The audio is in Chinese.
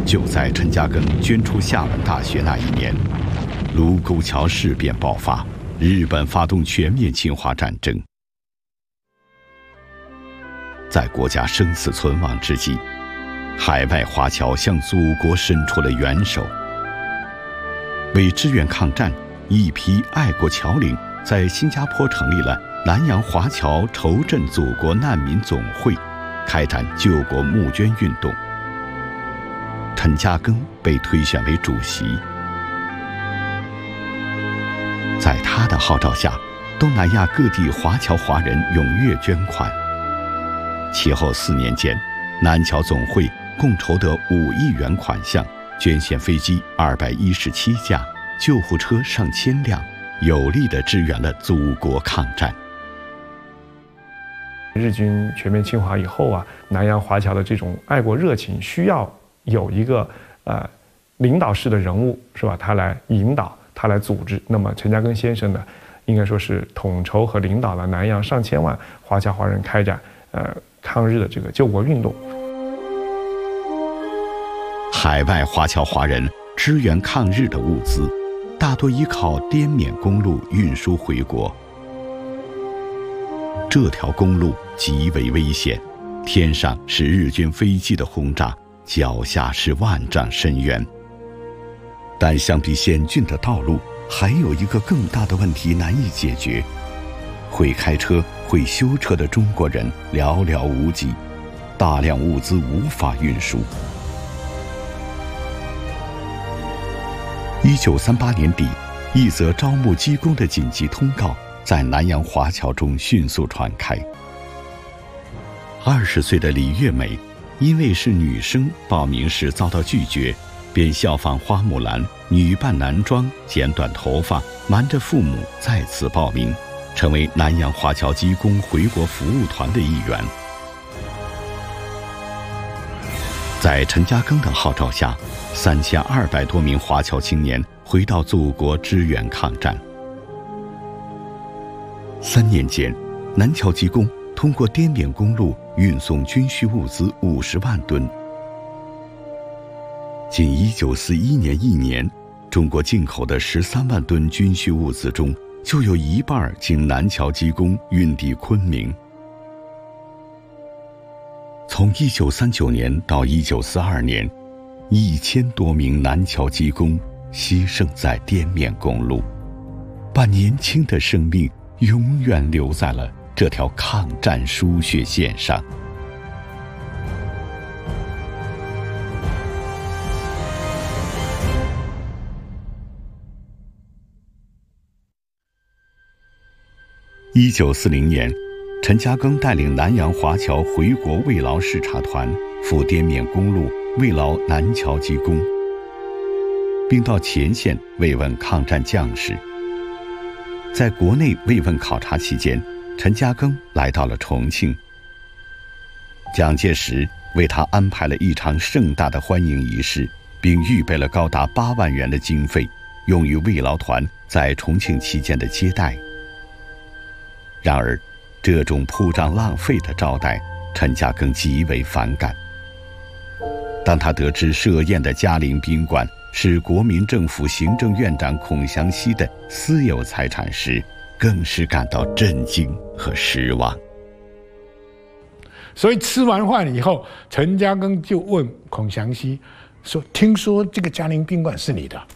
就在陈嘉庚捐出厦门大学那一年，卢沟桥事变爆发，日本发动全面侵华战争。在国家生死存亡之际，海外华侨向祖国伸出了援手。为支援抗战，一批爱国侨领在新加坡成立了南洋华侨筹赈祖国难民总会，开展救国募捐运动。陈嘉庚被推选为主席。在他的号召下，东南亚各地华侨华人踊跃捐款。其后4年间，南侨总会共筹得5亿元款项，捐献飞机217架，救护车上千辆，有力地支援了祖国抗战。 日军全面侵华以后啊，南洋华侨的这种爱国热情需要有一个领导式的人物，是吧？他来引导，他来组织。那么陈嘉庚先生呢，应该说是统筹和领导了南洋上千万华侨华人开展抗日的这个救国运动。 海外华侨华人支援抗日的物资，大多依靠滇缅公路运输回国。这条公路极为危险，天上是日军飞机的轰炸，脚下是万丈深渊。但相比险峻的道路，还有一个更大的问题难以解决：会开车、会修车的中国人寥寥无几，大量物资无法运输。1938年底，一则招募机工的紧急通告在南洋华侨中迅速传开。20岁的李月美，因为是女生，报名时遭到拒绝，便效仿花木兰，女扮男装，剪短头发，瞒着父母再次报名，成为南洋华侨机工回国服务团的一员。在陈嘉庚的号召下，3200多名华侨青年回到祖国支援抗战。3年间，南侨机工通过滇缅公路运送军需物资50万吨。仅1941年1年，中国进口的13万吨军需物资中，就有一半经南侨机工运抵昆明。从1939年到1942年，1000多名南侨机工牺牲在滇缅公路，把年轻的生命永远留在了这条抗战输血线上。1940年，陈嘉庚带领南洋华侨回国慰劳视察团赴滇缅公路慰劳南侨机工，并到前线慰问抗战将士。在国内慰问考察期间，陈嘉庚来到了重庆。蒋介石为他安排了一场盛大的欢迎仪式，并预备了高达8万元的经费，用于慰劳团在重庆期间的接待。然而，这种铺张浪费的招待，陈嘉庚极为反感。当他得知设宴的嘉陵宾馆是国民政府行政院长孔祥熙的私有财产时，更是感到震惊和失望。 所以吃完饭以后，陈嘉庚就问孔祥熙说：“听说这个嘉陵宾馆是你的？”